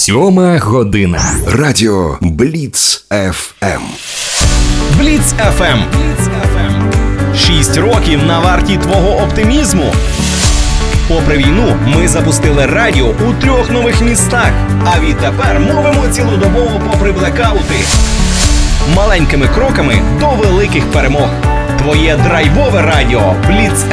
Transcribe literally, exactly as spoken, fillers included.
Сьома година. Радіо Бліц еф ем. Бліц еф ем. Шість років на варті твого оптимізму. Попри війну, ми запустили радіо у трьох нових містах. А відтепер мовимо цілодобово попри блекаути. Маленькими кроками до великих перемог. Твоє драйвове радіо Бліц